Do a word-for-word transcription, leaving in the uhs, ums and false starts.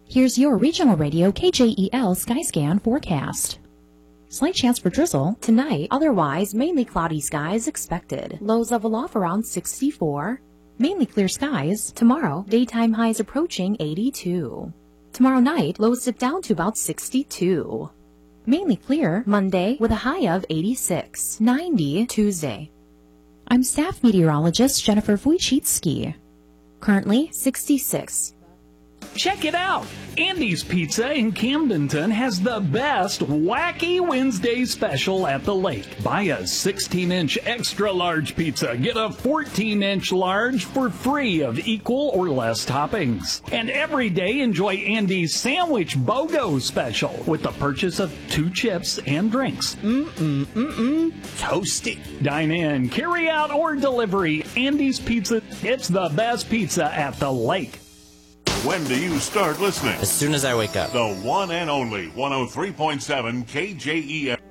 Here's your regional radio K J E L Skyscan forecast. Slight chance for drizzle tonight, otherwise mainly cloudy skies expected. Lows level off around sixty-four. Mainly clear skies tomorrow, daytime highs approaching eighty-two. Tomorrow night, lows dip down to about sixty-two. Mainly clear Monday with a high of eighty-six. ninety Tuesday. I'm staff meteorologist Jennifer Wojcicki. Currently sixty-six. Check it out! Andy's Pizza in Camdenton has the best Wacky Wednesday special at the lake. Buy a sixteen inch extra large pizza, get a fourteen inch large for free of equal or less toppings. And every day enjoy Andy's Sandwich BOGO special with the purchase of two chips and drinks. Mm-mm, mm-mm, toasty. Dine in, carry out, or delivery. Andy's Pizza, it's the best pizza at the lake. When do you start listening? As soon as I wake up. The one and only one oh three point seven K J E L.